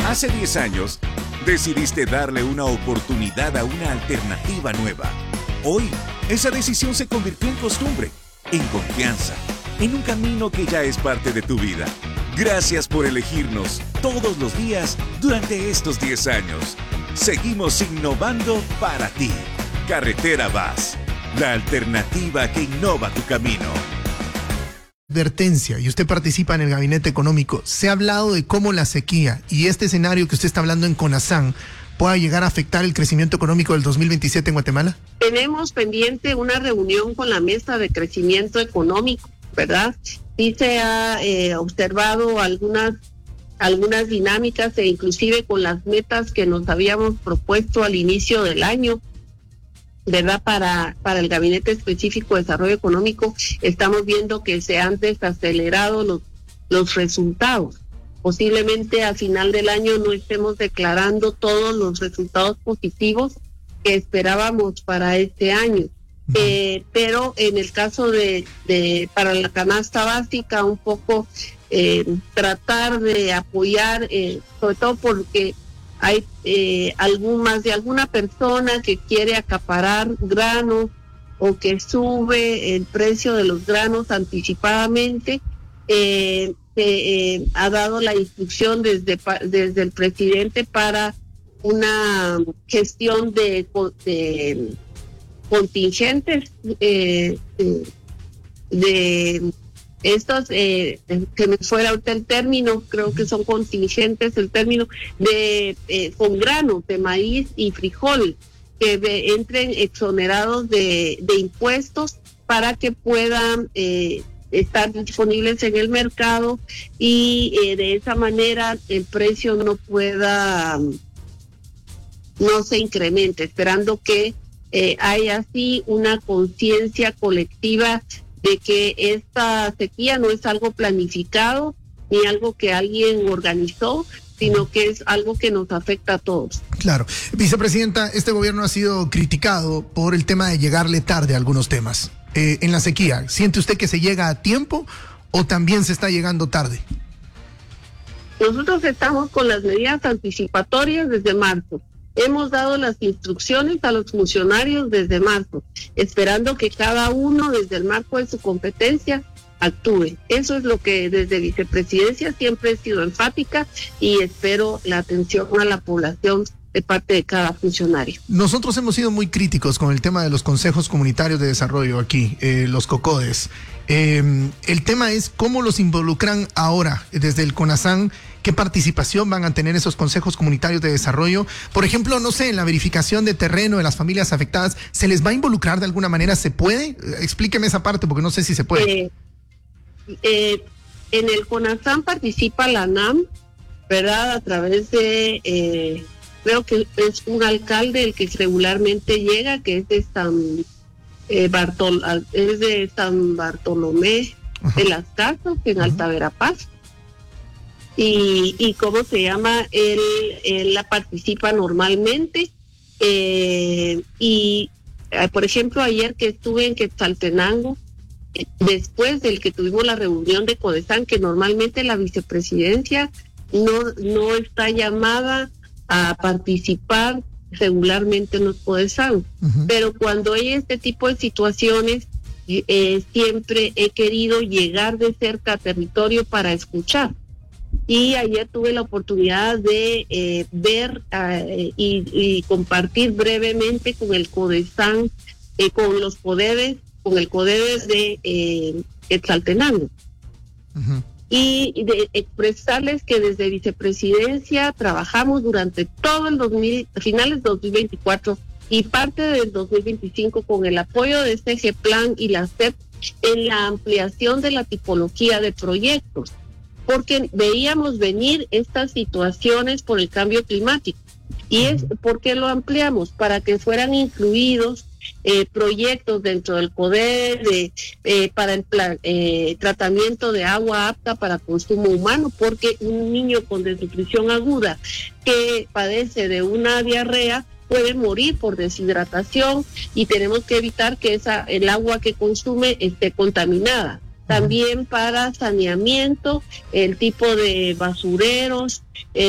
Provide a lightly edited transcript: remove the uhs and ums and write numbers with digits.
Hace 10 años, decidiste darle una oportunidad a una alternativa nueva. Hoy, esa decisión se convirtió en costumbre, en confianza, en un camino que ya es parte de tu vida. Gracias por elegirnos todos los días durante estos 10 años. Seguimos innovando para ti. Carretera VAS, la alternativa que innova tu camino. Advertencia, y usted participa en el gabinete económico. Se ha hablado de cómo la sequía y este escenario que usted está hablando en CONASAN pueda llegar a afectar el crecimiento económico del 2027 en Guatemala. Tenemos pendiente una reunión con la mesa de crecimiento económico, ¿verdad? Sí se ha observado algunas dinámicas e inclusive con las metas que nos habíamos propuesto al inicio del año, ¿verdad? Para el Gabinete Específico de Desarrollo Económico, estamos viendo que se han desacelerado los resultados. Posiblemente a final del año no estemos declarando todos los resultados positivos que esperábamos para este año. Pero en el caso para la canasta básica, un poco tratar de apoyar, sobre todo porque hay más de alguna persona que quiere acaparar granos o que sube el precio de los granos anticipadamente. Ha dado la instrucción desde el presidente para una gestión de contingentes de estos, que me fuera ahorita el término, creo que son contingentes el término, con granos de maíz y frijol, que entren exonerados de impuestos para que puedan estar disponibles en el mercado y de esa manera el precio no se incremente, esperando que haya así una conciencia colectiva de que esta sequía no es algo planificado ni algo que alguien organizó, sino que es algo que nos afecta a todos. Claro. Vicepresidenta, este gobierno ha sido criticado por el tema de llegarle tarde a algunos temas. En la sequía, ¿siente usted que se llega a tiempo o también se está llegando tarde? Nosotros estamos con las medidas anticipatorias desde marzo. Hemos dado las instrucciones a los funcionarios desde marzo, esperando que cada uno desde el marco de su competencia actúe. Eso es lo que desde Vicepresidencia siempre he sido enfática y espero la atención a la población de parte de cada funcionario. Nosotros hemos sido muy críticos con el tema de los consejos comunitarios de desarrollo aquí, los COCODES. El tema es cómo los involucran ahora desde el CONASAN. ¿Qué participación van a tener esos consejos comunitarios de desarrollo? Por ejemplo, no sé, en la verificación de terreno de las familias afectadas, ¿se les va a involucrar de alguna manera? ¿Se puede? Explíqueme esa parte porque no sé si se puede. En el CONASAN participa la ANAM, ¿verdad? A través de, creo que es un alcalde el que regularmente llega, que es de San Bartolomé de las Casas, en Alta Verapaz. Y cómo se llama, él la participa normalmente. Por ejemplo, ayer que estuve en Quetzaltenango, después del que tuvimos la reunión de CODESAN, que normalmente la vicepresidencia no está llamada a participar regularmente en los CODESAN, pero cuando hay este tipo de situaciones, siempre he querido llegar de cerca a territorio para escuchar. Y ayer tuve la oportunidad de ver y compartir brevemente con el CODESAN, con el CODEDES de Quetzaltenango. Y de expresarles que desde Vicepresidencia trabajamos durante todo finales de 2024 y parte del 2025 con el apoyo de este Plan y la CEP en la ampliación de la tipología de proyectos, porque veíamos venir estas situaciones por el cambio climático. Y es porque lo ampliamos, para que fueran incluidos proyectos dentro del CODER para el tratamiento de agua apta para consumo humano, porque un niño con desnutrición aguda que padece de una diarrea puede morir por deshidratación y tenemos que evitar que el agua que consume esté contaminada. También para saneamiento, el tipo de basureros,